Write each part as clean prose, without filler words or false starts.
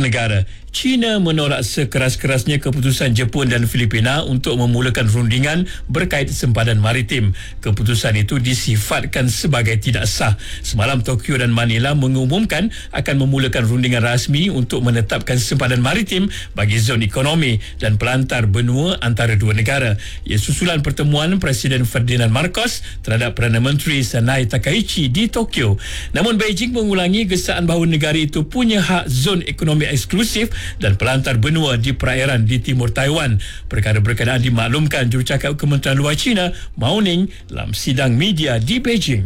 bernegara. China menolak sekeras-kerasnya keputusan Jepun dan Filipina untuk memulakan rundingan berkait sempadan maritim. Keputusan itu disifatkan sebagai tidak sah. Semalam Tokyo dan Manila mengumumkan akan memulakan rundingan rasmi untuk menetapkan sempadan maritim bagi zon ekonomi dan pelantar benua antara dua negara. Ia susulan pertemuan Presiden Ferdinand Marcos terhadap Perdana Menteri Sanai Takaichi di Tokyo. Namun Beijing mengulangi gesaan bahawa negara itu punya hak zon ekonomi eksklusif dan pelantar benua di perairan di timur Taiwan. Perkara berkenaan dimaklumkan jurucakap Kementerian Luar China, Mao Ning, dalam sidang media di Beijing.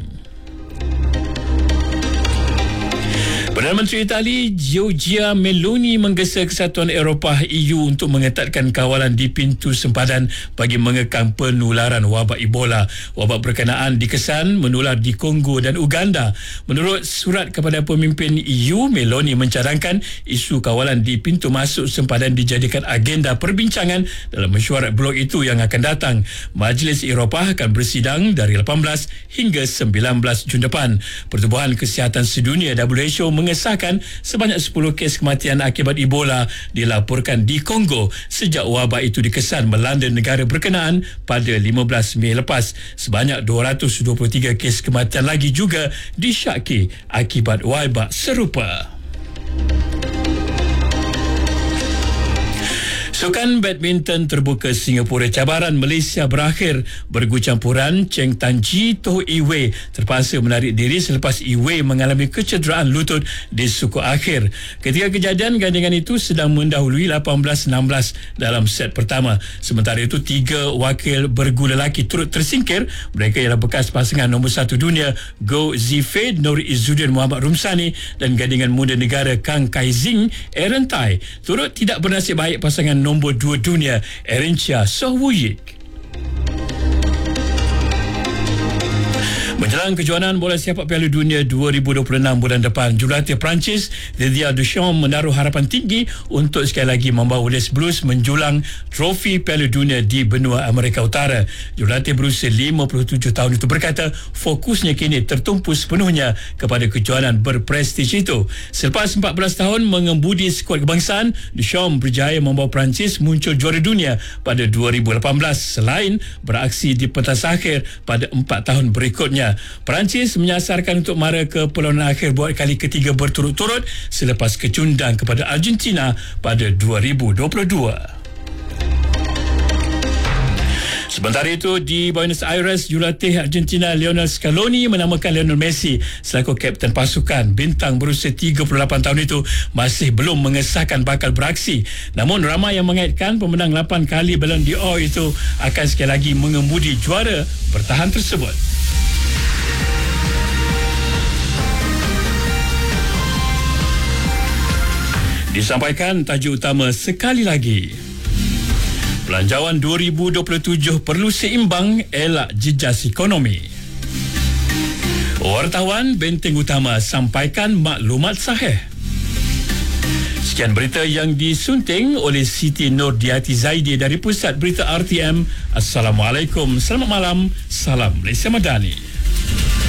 Perdana Menteri Itali Giorgia Meloni menggesa Kesatuan Eropah EU untuk mengetatkan kawalan di pintu sempadan bagi mengekang penularan wabak Ebola. Wabak berkenaan dikesan menular di Kongo dan Uganda. Menurut surat kepada pemimpin EU, Meloni mencadangkan isu kawalan di pintu masuk sempadan dijadikan agenda perbincangan dalam mesyuarat blok itu yang akan datang. Majlis Eropah akan bersidang dari 18 hingga 19 Jun depan. Pertubuhan Kesihatan Sedunia WHO mengesahkan sebanyak 10 kes kematian akibat Ebola dilaporkan di Kongo sejak wabak itu dikesan melanda negara berkenaan pada 15 Mei lepas. Sebanyak 223 kes kematian lagi juga disyaki akibat wabak serupa. Sukan badminton terbuka Singapura, cabaran Malaysia berakhir. Bergu campuran Cheng Tan-ji Toh Iwei terpaksa menarik diri selepas Iwei mengalami kecederaan lutut di suku akhir. Ketika kejadian, gandingan itu sedang mendahului 18-16 dalam set pertama. Sementara itu, 3 wakil bergu lelaki turut tersingkir. Mereka ialah bekas pasangan nombor 1 dunia Goh Zifei Nur Izzuddin Muhammad Rumsani dan gandingan muda negara Kang Kai Zing Aaron Tai. Turut tidak bernasib baik pasangan nombor 2 dunia Erencia Soh Woo-yik. Menjelang kejohanan bola sepak Piala Dunia 2026 bulan depan, jurulatih Perancis Didier Deschamps menaruh harapan tinggi untuk sekali lagi membawa Les Blues menjulang trofi Piala Dunia di benua Amerika Utara. Jurulatih berusia 57 tahun itu berkata fokusnya kini tertumpu sepenuhnya kepada kejohanan berprestij itu. Selepas 14 tahun mengemudi skuad kebangsaan, Deschamps berjaya membawa Perancis muncul juara dunia pada 2018 selain beraksi di pentas akhir pada 4 tahun berikutnya. Perancis menyasarkan untuk mara ke perlawanan akhir buat kali ketiga berturut-turut selepas kecundang kepada Argentina pada 2022. Sementara itu, di Buenos Aires, jurulatih Argentina Lionel Scaloni menamakan Lionel Messi selaku kapten pasukan. Bintang berusia 38 tahun itu masih belum mengesahkan bakal beraksi. Namun ramai yang mengaitkan pemenang 8 kali Ballon d'Or itu akan sekali lagi mengemudi juara bertahan tersebut. Disampaikan tajuk utama sekali lagi. Belanjawan 2027 perlu seimbang elak jejas ekonomi. Wartawan Benteng Utama sampaikan maklumat sahih. Sekian berita yang disunting oleh Siti Nordiati Zaidi dari Pusat Berita RTM. Assalamualaikum, selamat malam, salam Malaysia Madani.